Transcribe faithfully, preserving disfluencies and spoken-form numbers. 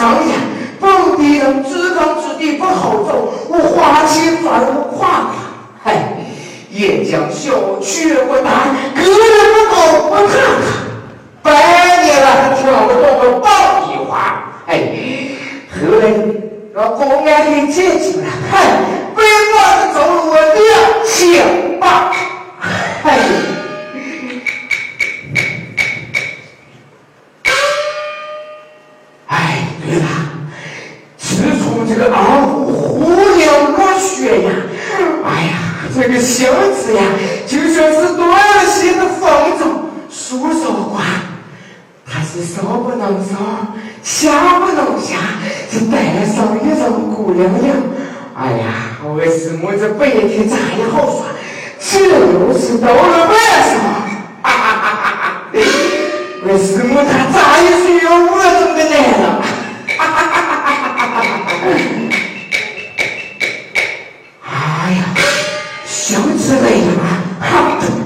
张扬，本地人自高之地不好走，我花钱转我跨跨，嗨，也将小区不大，个人不高不看看，百年了听不懂个爆米花，哎，后来让公安给解决了，嗨，北方的走路两千八，哎。哎，对了，自从这个二五胡梁落雪呀，哎呀，这个小子呀，就算是多了些的风筝，束手挂，他是手不能手，下不能下，这带上一张姑娘娘。哎呀，为什么这白天咋也好耍，这又是到了晚上？哈哈哈哈哈！为什么他咋也需要我这么个男人？哎呀，小子累了吗？哈！